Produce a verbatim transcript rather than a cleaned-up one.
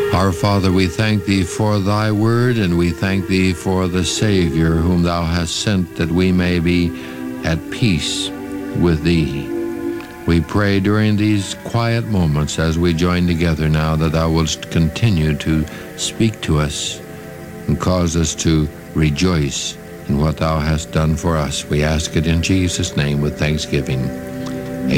Our Father, we thank Thee for Thy word, and we thank Thee for the Savior whom Thou hast sent, that we may be at peace with Thee. We pray during these quiet moments as we join together now that Thou wilt continue to speak to us and cause us to rejoice in what Thou hast done for us. We ask it in Jesus' name with thanksgiving.